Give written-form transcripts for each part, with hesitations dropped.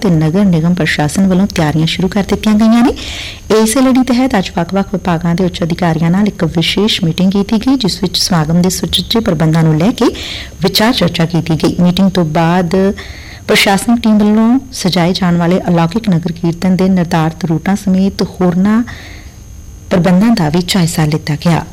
ते नगर निगम प्रशासन ਵੱਲੋਂ ਤਿਆਰੀਆਂ ਸ਼ੁਰੂ ਕਰ ਦਿੱਤੀਆਂ ਗਈਆਂ ਨੇ। ਇਸੇ ਲੜੀ ਤਹਿਤ ਅੱਜ ਵੱਖ-ਵੱਖ ਵਿਭਾਗਾਂ ਦੇ ਉੱਚ ਅਧਿਕਾਰੀਆਂ ਨਾਲ ਇੱਕ ਵਿਸ਼ੇਸ਼ ਮੀਟਿੰਗ ਕੀਤੀ ਗਈ, ਜਿਸ ਵਿੱਚ ਸਮਾਗਮ ਦੇ ਸੁਚੱਜੇ ਪ੍ਰਬੰਧਾਂ ਨੂੰ ਲੈ ਕੇ ਵਿਚਾਰ ਚਰਚਾ ਕੀਤੀ ਗਈ। ਮੀਟਿੰਗ ਤੋਂ ਬਾਅਦ ਪ੍ਰਸ਼ਾਸਨਿਕ ਟੀਮ ਵੱਲੋਂ ਸਜਾਏ ਜਾਣ ਵਾਲੇ ਅਲੌਕਿਕ ਨਗਰ ਕੀਰਤਨ ਦੇ ਨਿਰਧਾਰਤ ਰੂਟਾਂ ਸਮੇਤ ਹੋਰਨਾਂ ਪ੍ਰਬੰਧਾਂ ਦਾ ਵੀ ਜਾਇਜ਼ਾ ਲਿੱਤਾ ਗਿਆ।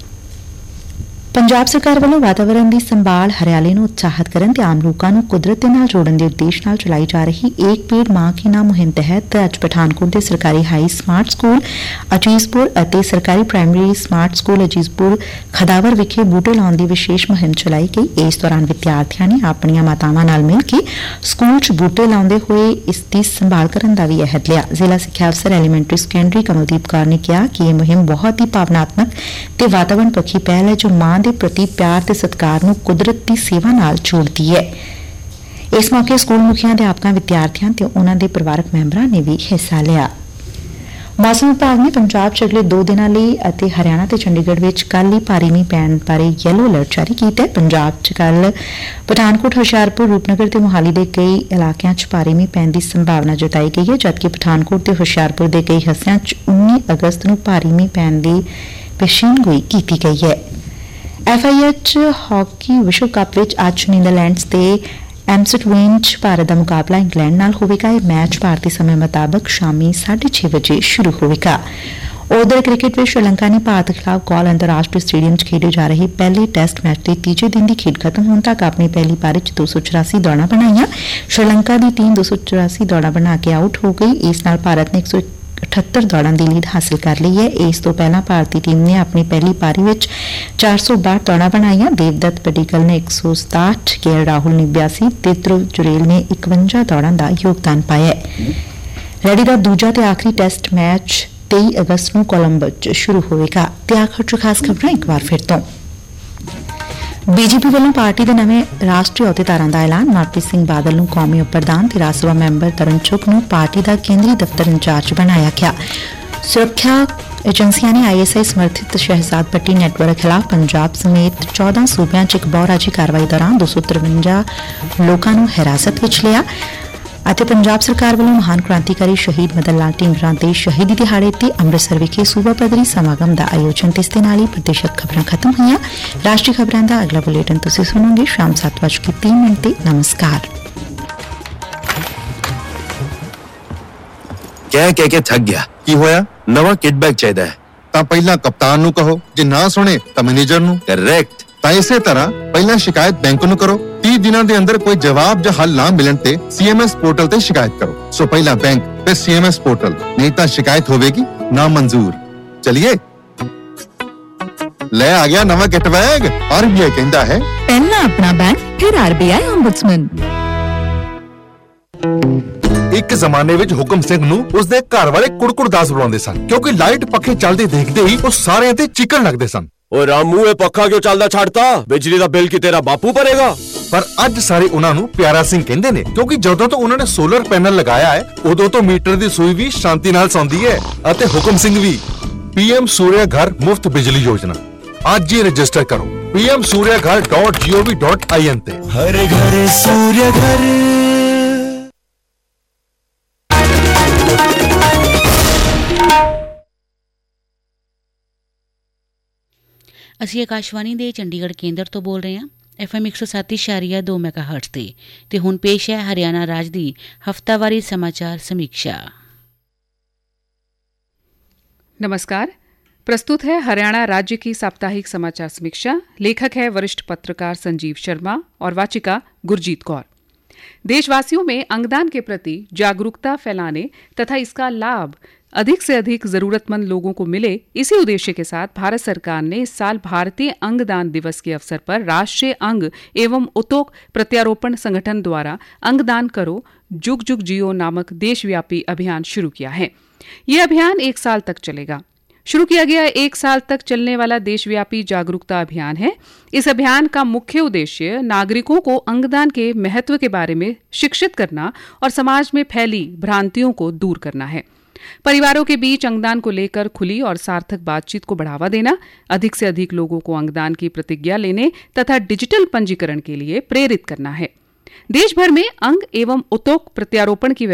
ਪੰਜਾਬ ਸਰਕਾਰ ਵੱਲੋਂ ਵਾਤਾਵਰਣ ਦੀ ਸੰਭਾਲ, ਹਰਿਆਲੀ ਨੂੰ ਉਤਸ਼ਾਹਿਤ ਕਰਨ ਤੇ ਆਮ ਲੋਕਾਂ ਨੂੰ ਕੁਦਰਤ ਦੇ ਨਾਲ ਜੋੜਨ ਦੇ ਉਦੇਸ਼ ਨਾਲ ਚਲਾਈ ਜਾ ਰਹੀ ਏਕ ਪੇੜ ਮਾਂ ਕੀ ਨਾਮ ਮੁਹਿੰਮ ਤਹਿਤ ਅੱਜ ਪਠਾਨਕੋਟ ਦੇ ਸਰਕਾਰੀ ਹਾਈ ਸਮਾਰਟ ਸਕੂਲ ਅਜੀਜ਼ਪੁਰ ਅਤੇ ਸਰਕਾਰੀ ਪ੍ਰਾਇਮਰੀ ਸਮਾਰਟ ਸਕੂਲ ਅਜੀਜ਼ਪੁਰ ਖਦਾਵਰ ਵਿਖੇ ਬੂਟੇ ਲਾਉਣ ਦੀ ਵਿਸ਼ੇਸ਼ ਮੁਹਿੰਮ ਚਲਾਈ ਗਈ। ਇਸ ਦੌਰਾਨ ਵਿਦਿਆਰਥੀਆਂ ਨੇ ਆਪਣੀਆਂ ਮਾਤਾਵਾਂ ਨਾਲ ਮਿਲ ਕੇ ਸਕੂਲ 'ਚ ਬੂਟੇ ਲਾਉਂਦੇ ਹੋਏ ਇਸ ਦੀ ਸੰਭਾਲ ਕਰਨ ਦਾ ਵੀ ਅਹਿਦ ਲਿਆ। ਜ਼ਿਲ੍ਹਾ ਸਿੱਖਿਆ ਅਫਸਰ ਐਲੀਮੈਂਟਰੀ ਸੈਕੰਡਰੀ ਕਮਲਦੀਪ ਕੌਰ ਨੇ ਕਿਹਾ ਕਿ ਇਹ ਮੁਹਿੰਮ ਬਹੁਤ ਹੀ ਭਾਵਨਾਤਮਕ ਤੇ ਵਾਤਾਵਰਣ ਪੱਖੀ ਪਹਿਲ ਹੈ, ਜੋ ਮਾਂ ਦੇ ਪ੍ਰਤੀ ਪਿਆਰ ਤੇ ਸਤਿਕਾਰ ਨੂੰ ਕੁਦਰਤ ਦੀ ਸੇਵਾ ਨਾਲ ਜੋੜਦੀ ਹੈ। ਇਸ ਮੌਕੇ ਸਕੂਲ ਮੁਖੀਆਂ, ਅਧਿਆਪਕਾਂ, ਵਿਦਿਆਰਥੀਆਂ ਤੇ ਉਹਨਾਂ ਦੇ ਪਰਿਵਾਰਕ ਮੈਂਬਰਾਂ ਨੇ ਵੀ ਹਿੱਸਾ ਲਿਆ। ਮੌਸਮ ਵਿਭਾਗ ਨੇ ਪੰਜਾਬ 'ਚ ਅਗਲੇ 2 ਦਿਨਾਂ ਲਈ ਅਤੇ ਹਰਿਆਣਾ ਤੇ ਚੰਡੀਗੜ੍ਹ ਵਿੱਚ ਕੱਲ੍ਹ ਹੀ ਭਾਰੀ ਮੀਂਹ ਪੈਣ ਬਾਰੇ ਯੈਲੋ ਅਲਰਟ ਜਾਰੀ ਕੀਤਾ ਹੈ। ਪੰਜਾਬ 'ਚ ਕੱਲ੍ਹ ਪਠਾਨਕੋਟ, ਹੁਸ਼ਿਆਰਪੁਰ, ਰੂਪਨਗਰ ਤੇ ਮੋਹਾਲੀ ਦੇ ਕਈ ਇਲਾਕਿਆਂ 'ਚ ਭਾਰੀ ਮੀਂਹ ਪੈਣ ਦੀ ਸੰਭਾਵਨਾ ਜਤਾਈ ਗਈ ਹੈ, ਜਦਕਿ ਪਠਾਨਕੋਟ ਤੇ ਹੁਸ਼ਿਆਰਪੁਰ ਦੇ ਕਈ ਹਿੱਸਿਆਂ 'ਚ 19 ਅਗਸਤ ਨੂੰ ਭਾਰੀ ਮੀਂਹ ਪੈਣ ਦੀ ਪੇਸ਼ੀਨਗੋਈ ਕੀਤੀ ਗਈ ਹੈ। FIH ਹਾਕੀ ਵਿਸ਼ਵ ਕੱਪ ਵਿੱਚ ਅੱਜ ਨੀਦਰਲੈਂਡਸ ਤੇ ਐਮਸਟਵੇਨ 'ਚ ਭਾਰਤ ਦਾ ਮੁਕਾਬਲਾ ਇੰਗਲੈਂਡ ਨਾਲ ਹੋਵੇਗਾ। ਇਹ ਮੈਚ ਭਾਰਤੀ ਸਮੇਂ ਮੁਤਾਬਕ ਸ਼ਾਮੀ 6:30 ਵਜੇ ਸ਼ੁਰੂ ਹੋਵੇਗਾ। ਉਧਰ ਕ੍ਰਿਕਟ ਵਿੱਚ ਸ਼੍ਰੀਲੰਕਾ ਨੇ ਭਾਰਤ ਖਿਲਾਫ ਗੌਲ ਅੰਤਰਰਾਸ਼ਟਰੀ ਸਟੇਡੀਅਮ 'ਚ ਖੇਡੇ ਜਾ ਰਹੇ ਪਹਿਲੇ ਟੈਸਟ ਮੈਚ ਦੇ ਤੀਜੇ ਦਿਨ ਦੀ ਖੇਡ ਖਤਮ ਹੋਣ ਤੱਕ ਆਪਣੀ ਪਹਿਲੀ ਪਾਰੀ 'ਚ 284 ਦੌੜਾਂ ਬਣਾਈਆਂ। ਸ਼੍ਰੀਲੰਕਾ ਦੀ ਟੀਮ 284 ਦੌੜਾਂ ਬਣਾ ਕੇ ਆਊਟ ਹੋ ਗਈ। ਇਸ ਨਾਲ ਭਾਰਤ ਨੇ 178 ਦੌੜਾਂ ਦੀ ਲੀਡ ਹਾਸਲ ਕਰ ਲਈ ਹੈ। ਇਸ ਤੋਂ ਪਹਿਲਾਂ ਭਾਰਤੀ ਟੀਮ ਨੇ ਆਪਣੀ ਪਹਿਲੀ ਪਾਰੀ ਵਿੱਚ 462 ਦੌੜਾਂ ਬਣਾਈਆਂ। ਦੇਵਦੱਤ ਪੱਡੀਕਲ ਨੇ 167, ਕੇ ਰਾਹੁਲ ਨੇ 82 ਤੇ ਧਰੁਵ ਜੁਰੇਲ ਨੇ 51 ਦੌੜਾਂ ਦਾ ਯੋਗਦਾਨ ਪਾਇਆ ਹੈ। ਰੈਡੀ ਦਾ ਦੂਜਾ ਤੇ ਆਖਰੀ ਟੈਸਟ ਮੈਚ 23 ਅਗਸਤ ਨੂੰ ਕੋਲੰਬੋ 'ਚ ਸ਼ੁਰੂ ਹੋਵੇਗਾ। ਤੇ ਆਖਰ 'ਚ ਖਾਸ ਖਬਰਾਂ ਇੱਕ ਵਾਰ ਫਿਰ ਤੋਂ। ਬੀਜੇਪੀ ਵੱਲੋਂ ਪਾਰਟੀ ਦੇ ਨਵੇਂ ਰਾਸ਼ਟਰੀ ਅਹੁਦੇਦਾਰਾਂ ਦਾ ਐਲਾਨ। ਮਨਪ੍ਰੀਤ ਸਿੰਘ ਬਾਦਲ ਨੂੰ ਕੌਮੀ ਉਪ ਪ੍ਰਧਾਨ ਤੇ ਰਾਜ ਸਭਾ ਮੈਂਬਰ ਤਰੁਣ ਚੁੱਗ ਨੂੰ ਪਾਰਟੀ ਦਾ ਕੇਂਦਰੀ ਦਫ਼ਤਰ ਇੰਚਾਰਜ ਬਣਾਇਆ ਗਿਆ। ਸੁਰੱਖਿਆ ਏਜੰਸੀਆਂ ਨੇ ISI ਸਮਰਥਿਤ ਸ਼ਹਿਜ਼ਾਦ ਭੱਟੀ ਨੈਟਵਰਕ ਖਿਲਾਫ ਪੰਜਾਬ ਸਮੇਤ 14 ਸੂਬਿਆਂ 'ਚ ਇੱਕ ਬਹੁਰਾਜੀ ਕਾਰਵਾਈ ਦੌਰਾਨ 253 ਲੋਕਾਂ ਨੂੰ ਹਿਰਾਸਤ ਵਿੱਚ ਲਿਆ। ਅਤੇ ਪੰਜਾਬ ਸਰਕਾਰ ਵੱਲੋਂ ਮਹਾਨ ਕ੍ਰਾਂਤੀਕਾਰੀ ਸ਼ਹੀਦ ਮਦਨ ਲਾਲ ਢੀਂਗਰਾ ਦੇ ਸ਼ਹੀਦੀ ਦਿਹਾੜੇ ਤੇ ਅੰਮ੍ਰਿਤਸਰ ਵਿਖੇ ਸੂਬਾ ਪੱਧਰੀ ਸਮਾਗਮ ਦਾ ਆਯੋਜਨ। ਇਸ ਦੇ ਨਾਲ ਹੀ ਪ੍ਰਦੇਸ਼ਕ ਖਬਰਾਂ ਖਤਮ ਹੋਈਆਂ। ਰਾਸ਼ਟਰੀ ਖਬਰਾਂ ਦਾ ਅਗਲਾ ਬੁਲੇਟਿਨ ਤੁਸੀਂ ਸੁਣੋਗੇ ਸ਼ਾਮ 7:03 ਤੇ। ਨਮਸਕਾਰ। ਕਹਿ ਕੇ ਥੱਕ ਗਿਆ। ਕੀ ਹੋਇਆ? ਨਵਾਂ ਕਿਟ ਬੈਗ ਚਾਹੀਦਾ ਹੈ ਤਾਂ ਪਹਿਲਾਂ ਕਪਤਾਨ ਨੂੰ ਕਹੋ, ਜੇ ਨਾ ਸੁਣੇ ਤਾਂ ਮੈਨੇਜਰ ਨੂੰ। ਕਰੈਕਟ। ਤਾਂ ਇਸੇ ਤਰ੍ਹਾਂ ਪਹਿਲਾਂ ਸ਼ਿਕਾਇਤ ਬੈਂਕ ਨੂੰ ਕਰੋ। 30 ਦਿਨਾਂ ਦੇ ਅੰਦਰ ਕੋਈ ਜਵਾਬ ਜਾਂ ਹੱਲ ਨਾ ਮਿਲਣ ਤੇ CMS ਪੋਰਟਲ ਤੇ ਸ਼ਿਕਾਇਤ ਕਰੋ। ਸੋ ਪਹਿਲਾਂ ਬੈਂਕ ਫਿਰ CMS ਪੋਰਟਲ, ਨਹੀਂ ਤਾਂ ਸ਼ਿਕਾਇਤ ਹੋਵੇਗੀ ਨਾ ਮਨਜ਼ੂਰ। ਚਲਿਏ ਲੈ ਆ ਗਿਆ ਨਵਾਂ ਕਿਟ ਬੈਗ। RBI ਕਹਿੰਦਾ ਹੈ ਪਹਿਲਾਂ ਆਪਣਾ ਬੈਂਕ ਫਿਰ RBI ombudsman। ਇੱਕ ਜ਼ਮਾਨੇ ਵਿੱਚ ਹੁਕਮ ਸਿੰਘ ਨੂੰ ਉਸਦੇ ਘਰ ਵਾਲੇ ਕੁੜਕੁੜਦਾਸ ਬੁਲਾਉਂਦੇ ਸਨ, ਕਿਉਂਕਿ ਲਾਈਟ ਪੱਖੇ ਚੱਲਦੇ ਦੇਖਦੇ ਹੀ ਉਹ ਸਾਰਿਆਂ ਤੇ ਚੀਕਣ ਲੱਗਦੇ ਸਨ। ਓ ਰਾਮੂ, ਇਹ ਪੱਖਾ ਕਿਉਂ ਚੱਲਦਾ ਛੱਡਤਾ? ਬਿਜਲੀ ਦਾ ਬਿੱਲ ਕੀ ਤੇਰਾ ਬਾਪੂ ਭਰੇਗਾ? ਪਰ ਅੱਜ ਸਾਰੇ ਉਹਨਾਂ ਨੂੰ ਪਿਆਰਾ ਸਿੰਘ ਕਹਿੰਦੇ ਨੇ, ਕਿਉਂਕਿ ਜਦੋਂ ਤੋਂ ਉਹਨਾਂ ਨੇ ਸੋਲਰ ਪੈਨਲ ਲਗਾਇਆ ਹੈ ਉਦੋਂ ਤੋਂ ਮੀਟਰ ਦੀ ਸੂਈ ਵੀ ਸ਼ਾਂਤੀ ਨਾਲ ਸੌਂਦੀ ਹੈ ਅਤੇ ਹੁਕਮ ਸਿੰਘ ਵੀ। PM ਸੂਰਿਆ ਘਰ ਮੁਫਤ ਬਿਜਲੀ ਯੋਜਨਾ ਅੱਜ ਹੀ ਰਜਿਸਟਰ ਕਰੋ pmsuryaghar.gov.in ਤੇ। ਹਰ ਘਰ ਸੂਰਿਆ ਘਰ। ਅਸੀਂ ਆਕਾਸ਼ਵਾਣੀ ਦੇ ਚੰਡੀਗੜ੍ਹ ਕੇਂਦਰ ਤੋਂ ਬੋਲ ਰਹੇ ਹਾਂ FM 107.2 ਮੈਗਾਹਰਟਜ਼ ਤੇ ਹੁਣ ਪੇਸ਼ ਹੈ ਹਰਿਆਣਾ ਰਾਜ ਦੀ ਹਫ਼ਤਾਵਾਰੀ समाचार समीक्षा। नमस्कार, प्रस्तुत है हरियाणा राज्य की साप्ताहिक समाचार समीक्षा। लेखक है वरिष्ठ पत्रकार संजीव शर्मा और वाचिका गुरजीत कौर। देशवासियों में अंगदान के प्रति जागरूकता फैलाने तथा इसका लाभ अधिक से अधिक जरूरतमंद लोगों को मिले, इसी उद्देश्य के साथ भारत सरकार ने इस साल भारतीय अंगदान दिवस के अवसर पर राष्ट्रीय अंग एवं उतोक प्रत्यारोपण संगठन द्वारा अंगदान करो जुग जुग जियो नामक देशव्यापी अभियान शुरू किया है। ये अभियान 1 साल तक चलेगा। शुरू किया गया 1 साल तक चलने वाला देशव्यापी जागरूकता अभियान है। इस अभियान का मुख्य उद्देश्य नागरिकों को अंगदान के महत्व के बारे में शिक्षित करना और समाज में फैली भ्रांतियों को दूर करना है। परिवारों के बीच अंगदान को लेकर खुली और सार्थक बातचीत को बढ़ावा देना, अधिक से अधिक लोगों को अंगदान की प्रतिज्ञा लेने तथा डिजिटल पंजीकरण के लिए प्रेरित करना है। देश भर में अंग एवं उतोक प्रत्यारोपण की